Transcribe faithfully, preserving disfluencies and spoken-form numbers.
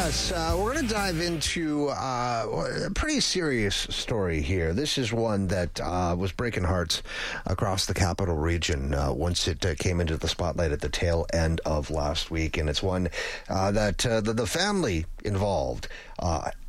Yes, uh, we're going to dive into uh, a pretty serious story here. This is one that uh, was breaking hearts across the capital region uh, once it uh, came into the spotlight at the tail end of last week. And it's one uh, that uh, the, the family involved uh,